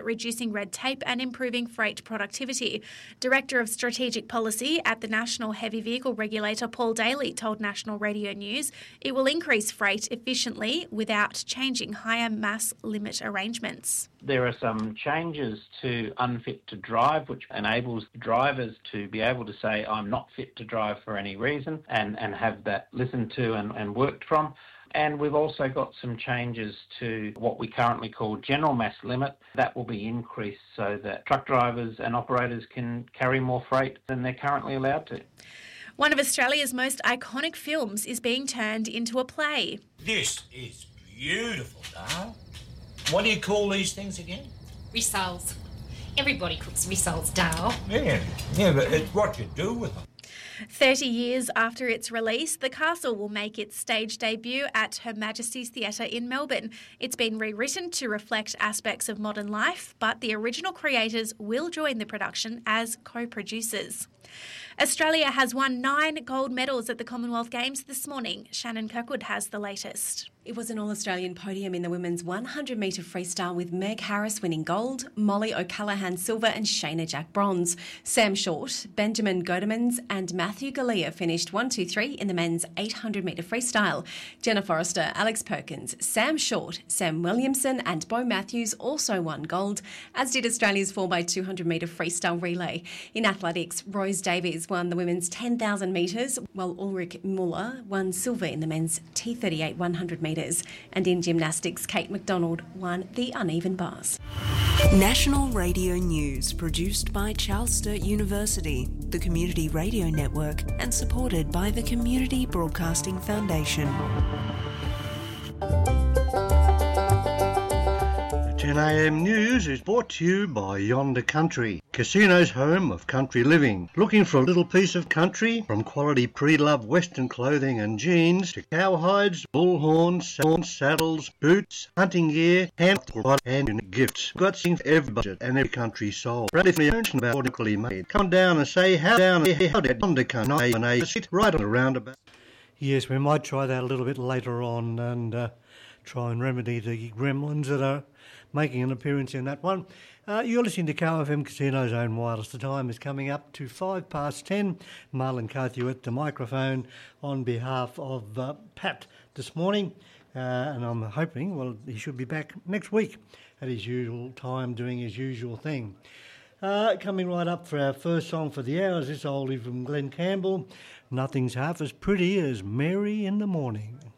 reducing red tape and improving freight productivity. Director of Strategic Policy at the National Heavy Vehicle Regulator, Paul Daly, told National Radio News it will increase freight efficiently without changing higher mass limit arrangements. There are some changes to unfit to drive, which enables drivers to be able to say, I'm not fit to drive for any reason, and have that listened to and worked from. And we've also got some changes to what we currently call general mass limit. That will be increased so that truck drivers and operators can carry more freight than they're currently allowed to. One of Australia's most iconic films is being turned into a play. This is beautiful, Dale. What do you call these things again? Rissoles. Everybody cooks rissoles, Dale. Yeah, but it's what you do with them. 30 years after its release, The Castle will make its stage debut at Her Majesty's Theatre in Melbourne. It's been rewritten to reflect aspects of modern life, but the original creators will join the production as co-producers. Australia has won 9 gold medals at the Commonwealth Games this morning. Shannon Kirkwood has the latest. It was an all-Australian podium in the women's 100-metre freestyle with Meg Harris winning gold, Molly O'Callaghan silver and Shayna Jack bronze. Sam Short, Benjamin Godemans and Matthew Galea finished 1, 2, 3 in the men's 800-metre freestyle. Jenna Forrester, Alex Perkins, Sam Short, Sam Williamson and Bo Matthews also won gold, as did Australia's 4x200-metre freestyle relay. In athletics, Rose Davies won the women's 10,000 metres, while Ulrich Muller won silver in the men's T38 100 metres. And in gymnastics, Kate McDonald won the uneven bars. National Radio News, produced by Charles Sturt University, the Community Radio Network, and supported by the Community Broadcasting Foundation. 10am News is brought to you by Yonder Country, Casino's home of country living. Looking for a little piece of country? From quality pre-loved Western clothing and jeans to cowhides, bullhorns, saddles, boots, hunting gear, and gifts. Got things for every budget and every country soul. Bradley about locally made. Come down and say how down at Yonder Country and a sit right on the roundabout. Yes, we might try that a little bit later on and try and remedy the gremlins that are making an appearance in that one. You're listening to KFM Casino's Own Wireless. The time is coming up to 10:05. Marlon Carthew at the microphone on behalf of Pat this morning. And I'm hoping, well, he should be back next week at his usual time doing his usual thing. Coming right up for our first song for the hour is this oldie from Glenn Campbell. Nothing's half as pretty as Mary in the Morning.